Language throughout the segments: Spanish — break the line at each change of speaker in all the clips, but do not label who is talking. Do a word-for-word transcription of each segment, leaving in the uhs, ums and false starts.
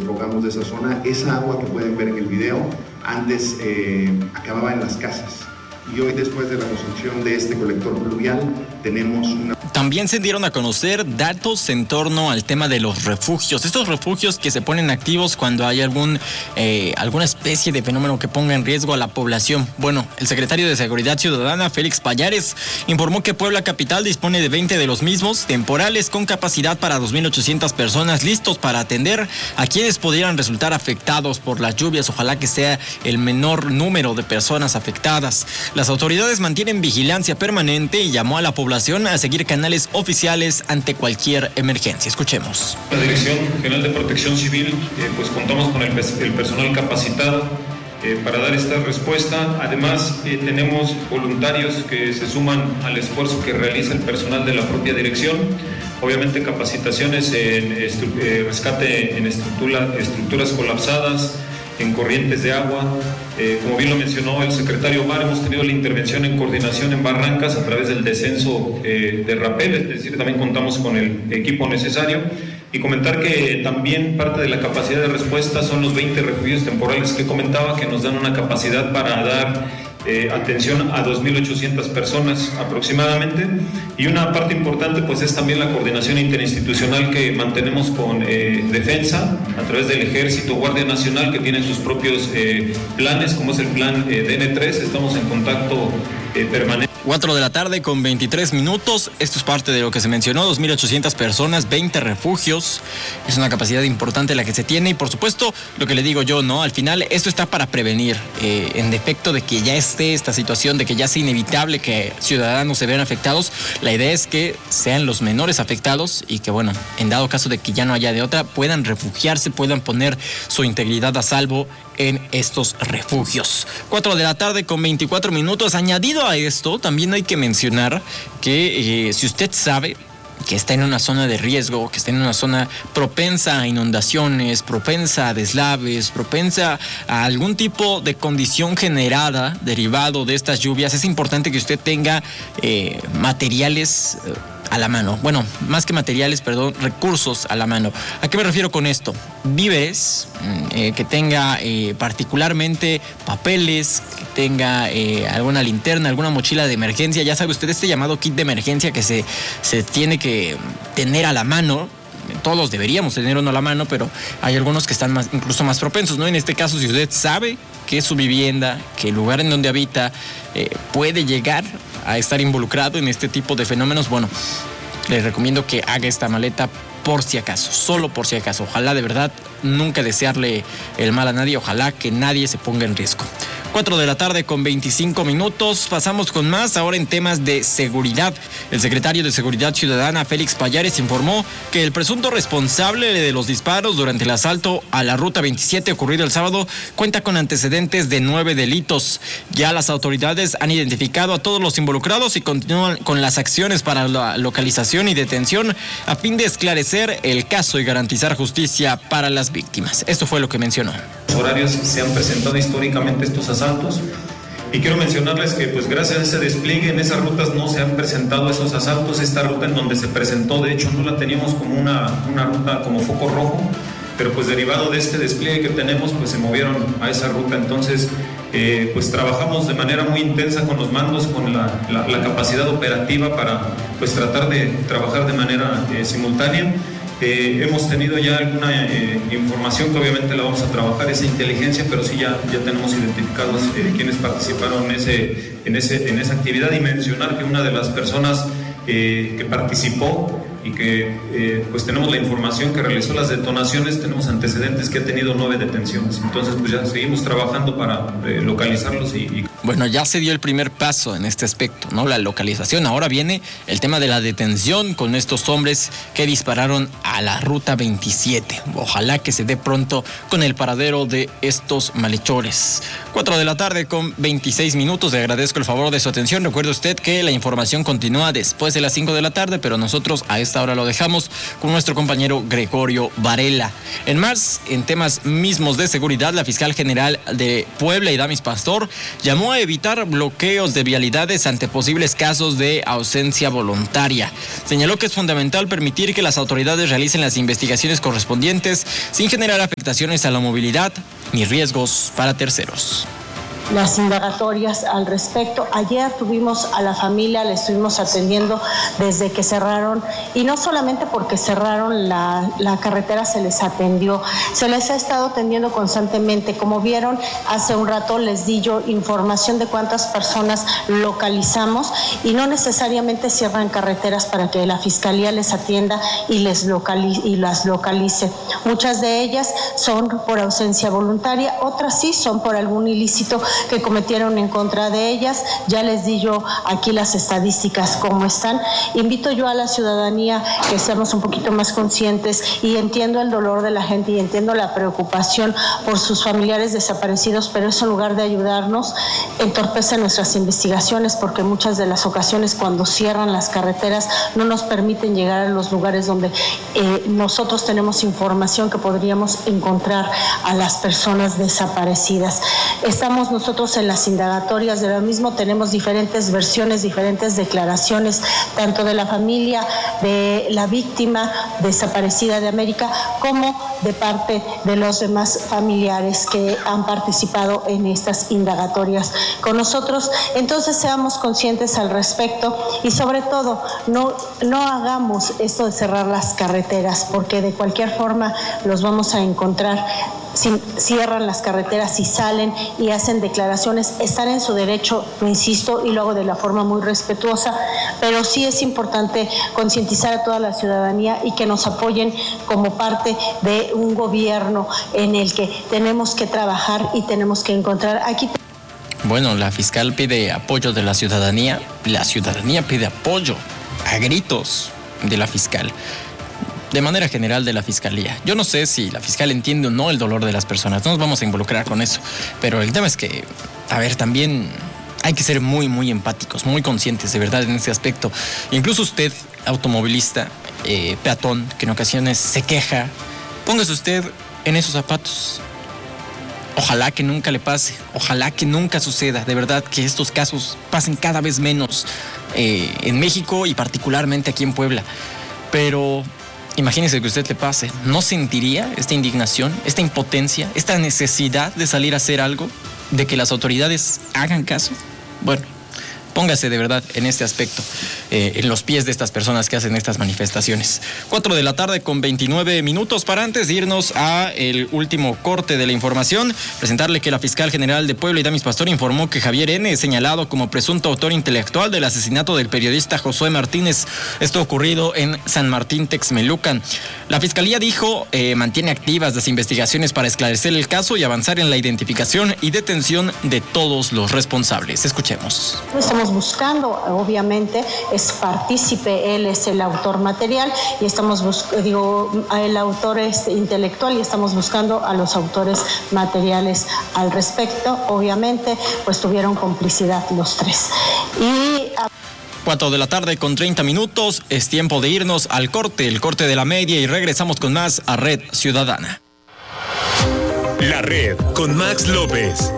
desbrogamos de esa zona. Esa agua que pueden ver en el video antes eh, acababa en las casas. Y hoy, después de la construcción de este colector pluvial, tenemos una...
También se dieron a conocer datos en torno al tema de los refugios. Estos refugios que se ponen activos cuando hay algún eh, alguna especie de fenómeno que ponga en riesgo a la población. Bueno, el secretario de Seguridad Ciudadana, Félix Pallares, informó que Puebla Capital dispone de veinte de los mismos, temporales, con capacidad para dos mil ochocientas personas, listos para atender a quienes pudieran resultar afectados por las lluvias. Ojalá que sea el menor número de personas afectadas. Las autoridades mantienen vigilancia permanente y llamó a la población a seguir canales oficiales ante cualquier emergencia. Escuchemos.
La Dirección General de Protección Civil, eh, pues contamos con el, el personal capacitado eh, para dar esta respuesta. Además, eh, tenemos voluntarios que se suman al esfuerzo que realiza el personal de la propia dirección. Obviamente, capacitaciones en eh, rescate en estructura, estructuras colapsadas, en corrientes de agua. Eh, como bien lo mencionó el secretario Omar, hemos tenido la intervención en coordinación en barrancas a través del descenso eh, de rapel, es decir, también contamos con el equipo necesario. Y comentar que también parte de la capacidad de respuesta son los veinte refugios temporales que comentaba, que nos dan una capacidad para dar Eh, atención a dos mil ochocientas personas aproximadamente, y una parte importante pues es también la coordinación interinstitucional que mantenemos con eh, Defensa a través del Ejército, Guardia Nacional, que tienen sus propios eh, planes, como es el plan eh, D N tres. Estamos en contacto eh, permanente.
cuatro de la tarde con veintitrés minutos. Esto es parte de lo que se mencionó, dos mil ochocientas personas, veinte refugios. Es una capacidad importante la que se tiene y, por supuesto, lo que le digo yo, ¿no? Al final esto está para prevenir, eh, en defecto de que ya esté esta situación, de que ya sea inevitable que ciudadanos se vean afectados. La idea es que sean los menores afectados y que, bueno, en dado caso de que ya no haya de otra, puedan refugiarse, puedan poner su integridad a salvo en estos refugios. cuatro de la tarde con veinticuatro minutos. Añadido a esto, también hay que mencionar que eh, si usted sabe que está en una zona de riesgo, que está en una zona propensa a inundaciones, propensa a deslaves, propensa a algún tipo de condición generada derivado de estas lluvias, es importante que usted tenga eh, materiales eh, a la mano. Bueno, más que materiales, perdón, recursos a la mano. ¿A qué me refiero con esto? Víveres, eh, que tenga eh, particularmente papeles, que tenga eh, alguna linterna, alguna mochila de emergencia. Ya sabe usted, este llamado kit de emergencia que se, se tiene que tener a la mano. Todos deberíamos tener uno a la mano, pero hay algunos que están más, incluso más propensos, ¿no? En este caso, si usted sabe que su vivienda, que el lugar en donde habita eh, puede llegar a estar involucrado en este tipo de fenómenos, bueno, les recomiendo que haga esta maleta por si acaso, solo por si acaso. Ojalá, de verdad, nunca desearle el mal a nadie, ojalá que nadie se ponga en riesgo. cuatro de la tarde con veinticinco minutos. Pasamos con más ahora en temas de seguridad. El secretario de Seguridad Ciudadana, Félix Pallares, informó que el presunto responsable de los disparos durante el asalto a la Ruta veintisiete ocurrido el sábado cuenta con antecedentes de nueve delitos. Ya las autoridades han identificado a todos los involucrados y continúan con las acciones para la localización y detención a fin de esclarecer el caso y garantizar justicia para las víctimas. Esto fue lo que mencionó.
Los horarios se han presentado históricamente estos asaltos, y quiero mencionarles que pues gracias a ese despliegue en esas rutas no se han presentado esos asaltos. Esta ruta en donde se presentó, de hecho, no la teníamos como una, una ruta como foco rojo, pero pues derivado de este despliegue que tenemos, pues se movieron a esa ruta. Entonces eh, pues trabajamos de manera muy intensa con los mandos, con la, la, la capacidad operativa para pues tratar de trabajar de manera eh, simultánea. Eh, hemos tenido ya alguna eh, información que obviamente la vamos a trabajar, esa inteligencia, pero sí ya, ya tenemos identificados eh, quienes participaron en, ese, en, ese, en esa actividad, y mencionar que una de las personas eh, que participó y que eh, pues tenemos la información que realizó las detonaciones, tenemos antecedentes que ha tenido nueve detenciones. Entonces pues ya seguimos trabajando para eh, localizarlos y, y...
Bueno, ya se dio el primer paso en este aspecto, ¿no? La localización. Ahora viene el tema de la detención con estos hombres que dispararon a la Ruta veintisiete. Ojalá que se dé pronto con el paradero de estos malhechores. cuatro de la tarde con veintiséis minutos. Le agradezco el favor de su atención. Recuerde usted que la información continúa después de las cinco de la tarde, pero nosotros a esta esta hora lo dejamos con nuestro compañero Gregorio Varela. En más, en temas mismos de seguridad, la fiscal general de Puebla, Idamis Pastor, llamó a evitar bloqueos de vialidades ante posibles casos de ausencia voluntaria. Señaló que es fundamental permitir que las autoridades realicen las investigaciones correspondientes sin generar afectaciones a la movilidad ni riesgos para terceros.
Las indagatorias al respecto. Ayer tuvimos a la familia, le estuvimos atendiendo desde que cerraron, y no solamente porque cerraron la, la carretera se les atendió, se les ha estado atendiendo constantemente. Como vieron, hace un rato les di yo información de cuántas personas localizamos, y no necesariamente cierran carreteras para que la Fiscalía les atienda y, les localice, y las localice. Muchas de ellas son por ausencia voluntaria, otras sí son por algún ilícito que cometieron en contra de ellas. Ya les di yo aquí las estadísticas cómo están. Invito yo a la ciudadanía que seamos un poquito más conscientes, y entiendo el dolor de la gente y entiendo la preocupación por sus familiares desaparecidos, pero eso en lugar de ayudarnos entorpece nuestras investigaciones, porque muchas de las ocasiones cuando cierran las carreteras no nos permiten llegar a los lugares donde eh, nosotros tenemos información que podríamos encontrar a las personas desaparecidas. Estamos nosotros Nosotros en las indagatorias de lo mismo tenemos diferentes versiones, diferentes declaraciones, tanto de la familia de la víctima desaparecida de América como de parte de los demás familiares que han participado en estas indagatorias con nosotros. Entonces seamos conscientes al respecto, y sobre todo no, no hagamos esto de cerrar las carreteras, porque de cualquier forma los vamos a encontrar. Si cierran las carreteras y salen y hacen declaraciones, están en su derecho, lo insisto, y lo hago de la forma muy respetuosa, pero sí es importante concientizar a toda la ciudadanía y que nos apoyen como parte de un gobierno en el que tenemos que trabajar y tenemos que encontrar aquí.
Bueno, la fiscal pide apoyo de la ciudadanía, la ciudadanía pide apoyo a gritos de la fiscal. De manera general de la Fiscalía. Yo no sé si la fiscal entiende o no el dolor de las personas, no nos vamos a involucrar con eso, pero el tema es que, a ver, también hay que ser muy, muy empáticos, muy conscientes de verdad en ese aspecto. Incluso usted, automovilista, eh, peatón, que en ocasiones se queja, póngase usted en esos zapatos. Ojalá que nunca le pase, ojalá que nunca suceda, de verdad que estos casos pasen cada vez menos eh, en México y particularmente aquí en Puebla. Pero imagínese que usted le pase, ¿no sentiría esta indignación, esta impotencia, esta necesidad de salir a hacer algo, de que las autoridades hagan caso? Bueno, póngase de verdad en este aspecto, eh, en los pies de estas personas que hacen estas manifestaciones. Cuatro de la tarde con veintinueve minutos. Para antes de irnos a el último corte de la información, presentarle que la fiscal general de Puebla, Idamis Pastor, informó que Javier N. es señalado como presunto autor intelectual del asesinato del periodista Josué Martínez. Esto ocurrido en San Martín, Texmelucan. La fiscalía dijo eh, mantiene activas las investigaciones para esclarecer el caso y avanzar en la identificación y detención de todos los responsables. Escuchemos.
Estamos buscando, obviamente, es partícipe, él es el autor material, y estamos buscando, digo, el autor es intelectual, y estamos buscando a los autores materiales al respecto. Obviamente, pues tuvieron complicidad los tres. Y a...
Cuatro de la tarde con treinta minutos, es tiempo de irnos al corte, el corte de la media, y regresamos con más a Red Ciudadana.
La Red con Max López.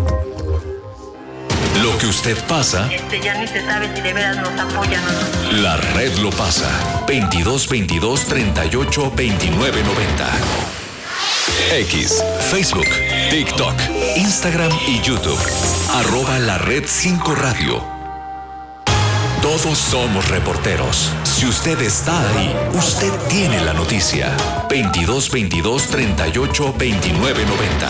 Lo que usted pasa,
este ya ni se sabe si de veras nos apoyan o no.
La Red lo pasa. veintidós veintidós treinta y ocho veintinueve noventa. X, Facebook, TikTok, Instagram y YouTube. Arroba La Red cinco Radio. Todos somos reporteros. Si usted está ahí, usted tiene la noticia. veintidós veintidós treinta y ocho veintinueve noventa.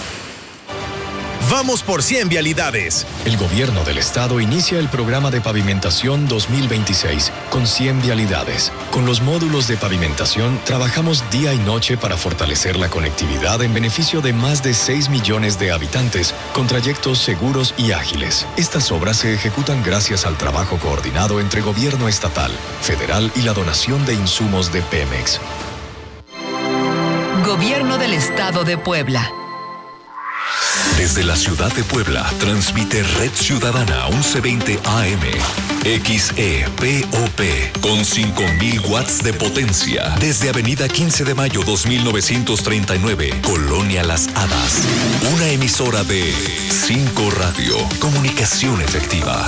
Vamos por cien vialidades.
El gobierno del estado inicia el programa de pavimentación dos mil veintiséis con cien vialidades. Con los módulos de pavimentación trabajamos día y noche para fortalecer la conectividad en beneficio de más de seis millones de habitantes con trayectos seguros y ágiles. Estas obras se ejecutan gracias al trabajo coordinado entre gobierno estatal, federal y la donación de insumos de Pemex.
Gobierno del Estado de Puebla.
Desde la ciudad de Puebla, transmite Red Ciudadana once veinte A M. X E P O P con cinco mil watts de potencia. Desde Avenida quince de mayo dos mil novecientos treinta y nueve, Colonia Las Hadas. Una emisora de cinco Radio. Comunicación efectiva.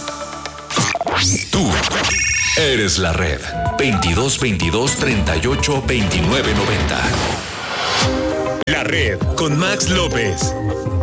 Tú eres la red. veintidós veintidós treinta y ocho veintinueve noventa.
La red con Max López.